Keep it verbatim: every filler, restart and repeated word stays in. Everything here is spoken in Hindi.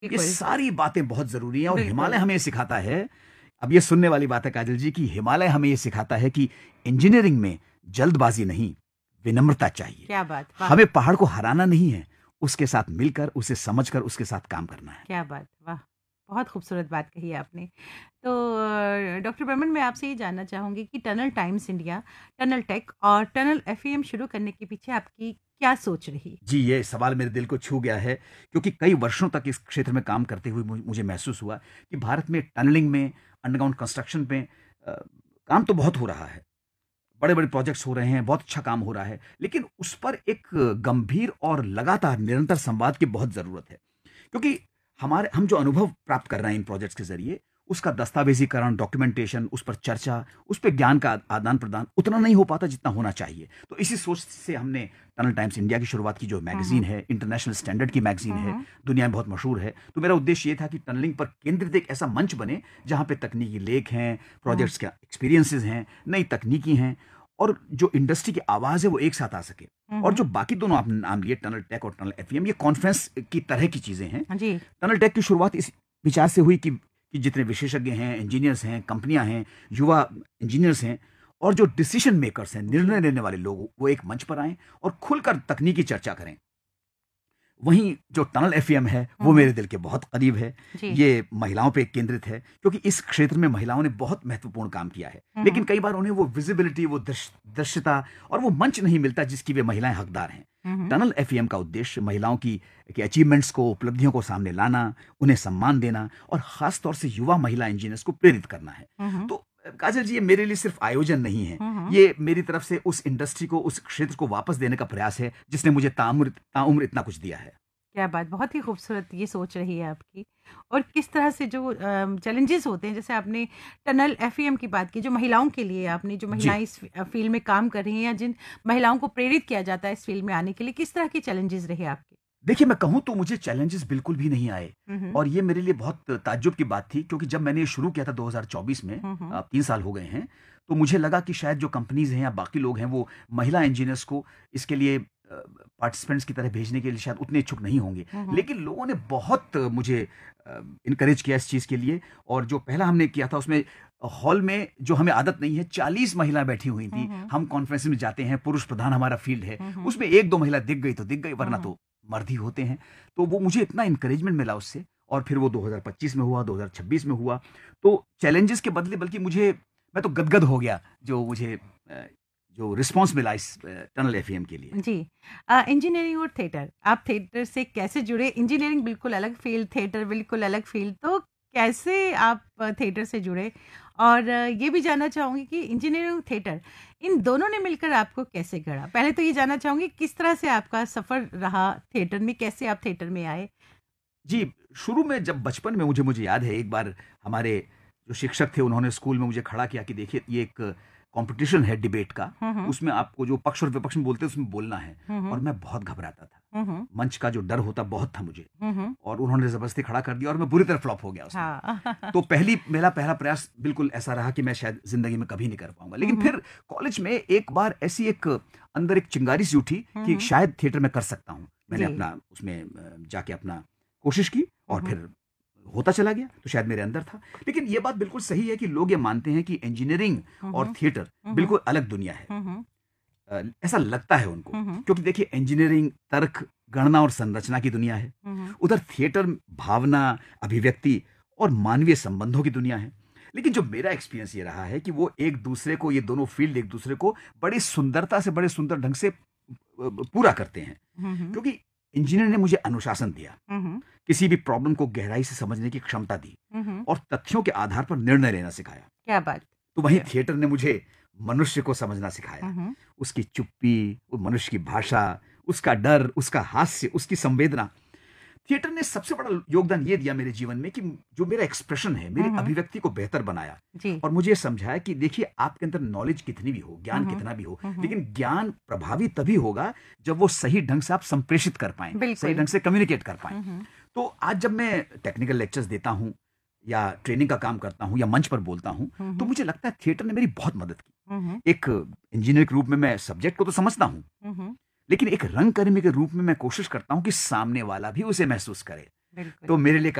ये बिल्कुल, सारी बातें बहुत ज़रूरी हैं और हिमालय बिल्कुल। हमें ये सिखाता है, अब ये सुनने वाली बात है काजल जी कि हिमालय हमें ये सिखाता है कि इंजीनियरिंग में जल्दबाज़ी नहीं, विनम्रता चाहिए। क्या बात! वाह! हमें पहाड़ को हराना नहीं है, उसके साथ मिलकर, उसे समझकर, उसके साथ काम करना है। क्या बात! वाह! बहुत खूबसूरत बात कही आपने। तो अ, डॉक्टर बर्मन मैं आपसे ये जानना चाहूँगी कि tunnel times India, tunnel take और टनल एफईएम शुरू करने के पीछे आपकी क्या सोच रही? जी, ये सवाल मेरे दिल को छू गया है क्योंकि कई वर्षों तक इस क्षेत्र में काम करते हुए मु मुझे महसूस हुआ कि भारत में टनलिंग में, अंडरग्राउंड कंस्ट्रक्शन में अ, काम तो बहुत हो रहा है। बड़े-बड़े प्रोजेक्ट्स हो रहे हैं, बहुत अच्छा काम हो रहा है, लेकिन उस पर एक गंभीर और लगातार निरंतर संवाद की बहुत ज़रूरत है। क्योंकि हमारे हम जो अनुभव प्राप्त कर रहे हैं इन प्रोजेक्ट्स के ज़रिए, उसका दस्तावेज़ीकरण, डॉक्यूमेंटेशन, उस पर चर्चा, उस पे ज्ञान का आदान-प्रदान उतना नहीं हो पाता जितना होना चाहिए। तो इसी सोच से हमने टनल टाइम्स इंडिया की शुरुआत की, जो हुँ, मैगज़ीन हुँ। है, इंटरनेशनल स्टैंडर्ड की मैगज़ीन हुँ, है, हुँ। दुनिया में बहुत मशहूर है। तो मेरा उद्देश्य ये था कि टनलिंग पर केंद्रित एक ऐसा मंच बने, जहाँ पे तकनीकी लेख हैं, हुँ, प्रोजेक्ट्स के एक्सपीरियंसेस हैं, नई तकनीकी हैं और जो इंडस्ट्री की आवाज़ है वो एक साथ आ सके। हुँ, और हुँ। जो बाकी दोनों आपने नाम लिए टनल टेक और टनल एफईएम, ये कॉन्फ्रेंस की तरह की चीज़ें हैं। हाँ जी। टनल टेक की शुरुआत इस विचार से हुई कि कि जितने विशेषज्ञ हैं, इंजीनियर्स हैं, कंपनियां हैं, युवा इंजीनियर्स हैं और जो डिसीजन मेकर्स हैं, जी। निर्णय लेने वाले लोग, वो एक मंच पर आएं और खुलकर तकनीकी चर्चा करें। वहीं जो टनल एफएम है, हुँ, वो हुँ। मेरे दिल के बहुत करीब है। जी। ये महिलाओं पे केंद्रित है, क्योंकि इस क्षेत्र में महिलाओं ने बहुत महत्वपूर्ण काम किया है। हुँ, लेकिन हुँ। कई बार उन्हें वो विज़िबिलिटी, वो दृश दृश्यता और वो मंच नहीं मिलता जिसकी वे महिलाएँ हकदार हैं। हुँ, हुँ। टनल एफएम का उद्देश्य महिलाओं की की अचीवमेंट्स को, उपलब्धियों को सामने लाना, उन्हें सम्मान देना और ख़ास तौर से युवा महिला इंजीनियर्स को प्रेरित करना है। हुँ, हुँ। तो अ, काजल जी, ये मेरे लिए सिर्फ़ आयोजन नहीं है। हुँ, हुँ। ये मेरी तरफ से उस इंडस्ट्री को, उस क्षेत्र को वापस देने का प्रयास है, जिसने मुझे ताउम्र ताउम्र इतना कुछ दिया है। क्या बात! बहुत ही खूबसूरत ये सोच रही है आपकी। और किस तरह से जो अ, चैलेंजेज़ होते हैं, जैसे आपने टनल एफईएम की बात की, जो महिलाओं के लिए आपने जो जी। महिलाएँ इस अ, फ़ील्ड में काम कर रही हैं या जिन महिलाओं को प्रेरित किया जाता है इस फ़ील्ड में आने के लिए, किस तरह के चैलेंजेज़ रहे आपके? देखिए, मैं कहूँ तो मुझे चैलेंजेस बिल्कुल भी नहीं आए हुँ, हुँ। और ये मेरे लिए बहुत ताज्जुब की बात थी, क्योंकि जब मैंने ये शुरू किया था दो हज़ार चौबीस में, हुँ, हुँ। अब तीन साल हो गए हैं, तो मुझे लगा कि शायद जो कंपनीज़ हैं या बाकी लोग हैं, वो महिला इंजीनियर्स को इसके लिए अ, पार्टिसिपेंट्स की तरह भेजने के लिए शायद उतने इच्छुक नहीं होंगे। हुँ, हुँ। लेकिन लोगों ने बहुत मुझे अ, इनकरेज किया इस चीज़ के लिए और जो पहला हमने किया था उसमें हॉल में, जो हमें आदत नहीं है, चालीस महिला बैठी हुई हुँ, थी। हुँ। हम कॉन्फ्रेंस में जाते हैं, पुरुष प्रधान हमारा फ़ील्ड है, हुँ, हुँ। उसमें एक दो महिला दिख गई तो दिख गई, हुँ, वरना हुँ। तो मर्द ही होते हैं। तो वो मुझे इतना एनकरेजमेंट मिला उससे और फिर वो दो हज़ार पच्चीस में हुआ, दो हज़ार छब्बीस में हुआ। तो चैलेंजेस के बदले बल्कि मुझे, मैं तो गदगद हो गया, जो मुझे अ, जो रिस्पॉन्स मिला इस अ, टनल एफएम के लिए। जी। अ, इंजीनियरिंग और थिएटर, आप थिएटर से कैसे जुड़े? इंजीनियरिंग बिल्कुल अलग फ़ील्ड, थिएटर बिल्कुल अलग फ़ील्ड, तो कैसे आप थिएटर से जुड़े? और अ, ये भी जानना चाहूँगी कि इंजीनियरिंग और थिएटर, इन दोनों ने मिलकर आपको कैसे गढ़ा? पहले तो ये जानना चाहूँगी किस तरह से आपका सफ़र रहा थिएटर में, कैसे आप थिएटर में आए? जी, शुरू में जब बचपन में मुझे मुझे याद है, एक बार हमारे जो शिक्षक थे उन्होंने स्कूल में मुझे खड़ा किया कि देखिए, ये एक कॉम्पिटिशन है डिबेट का, हुँ, हुँ। उसमें आपको जो पक्ष और विपक्ष में बोलते हैं उसमें बोलना है। हुँ, और हुँ। मैं बहुत घबराता था। हुँ, हुँ। मंच का जो डर होता बहुत था मुझे हुँ, हुँ। और उन्होंने ज़बरदस्ती खड़ा कर दिया और मैं बुरी तरह फ्लॉप हो गया उसमें। हाँ। तो पहली मेरा पहला प्रयास बिल्कुल ऐसा रहा कि मैं शायद ज़िंदगी में कभी नहीं कर पाऊँगा। हुँ, लेकिन हुँ। फिर कॉलेज में एक बार ऐसी एक अंदर एक चिंगारी सी उठी हुँ, कि हुँ। शायद थिएटर में कर सकता हूँ। मैंने जी। अपना उसमें अ, जाके अपना कोशिश की हुँ, और हुँ। फिर होता चला गया, तो शायद मेरे अंदर था। लेकिन ये बात बिल्कुल सही है कि लोग ये मानते हैं कि इंजीनियरिंग हुँ, और हुँ। थिएटर हुँ, हुँ। बिल्कुल अलग दुनिया है। हुँ, हुँ। अ, ऐसा लगता है उनको, हुँ, हुँ। क्योंकि देखिए, इंजीनियरिंग तर्क, गणना और संरचना की दुनिया है। हुँ, हुँ। उधर थिएटर भावना, अभिव्यक्ति और मानवीय संबंधों की दुनिया है। लेकिन जो मेरा एक्सपीरियंस ये रहा है कि वो एक दूसरे को, ये दोनों फील्ड एक दूसरे को बड़ी सुंदरता से, बड़े सुंदर ढंग से अ, पूरा करते हैं। हुँ, हुँ। क्योंकि इंजीनियर ने मुझे अनुशासन दिया, हुँ, हुँ। किसी भी प्रॉब्लम को गहराई से समझने की क्षमता दी हुँ, हुँ। और तथ्यों के आधार पर निर्णय लेना सिखाया। क्या बात! तो वहीं अ, थिएटर ने मुझे मनुष्य को समझना हुँ, सिखाया। हुँ। उसकी चुप्पी, वो मनुष्य की भाषा, उसका डर, उसका हास्य, उसकी संवेदना। थिएटर ने सबसे बड़ा योगदान ये दिया मेरे जीवन में कि जो मेरा एक्सप्रेशन है, हुँ, मेरी हुँ। अभिव्यक्ति को बेहतर बनाया जी। और मुझे ये समझाया कि देखिए, आपके अंदर नॉलेज कितनी भी हो, हुँ, ज्ञान हुँ। कितना भी हो, हुँ, हुँ। लेकिन ज्ञान प्रभावी तभी होगा जब वो सही ढंग से आप संप्रेषित कर पाएँ, सही बिल्कुल। ढंग से कम्युनिकेट कर पाएँ। हुँ, हुँ। तो आज जब मैं टेक्निकल लेक्चर्स देता हूँ या ट्रेनिंग का काम करता हूँ या मंच पर बोलता हूँ, हुँ, तो हुँ। मुझे लगता है थिएटर ने मेरी बहुत मदद की। हुँ, हुँ। एक इंजीनियर के रूप में मैं सब्जेक्ट को तो समझता हूँ, हुँ, हुँ। लेकिन एक रंगकर्मी के रूप में मैं कोशिश करता हूँ कि सामने वाला भी उसे महसूस करे। बिल्कुल। तो मेरे लिए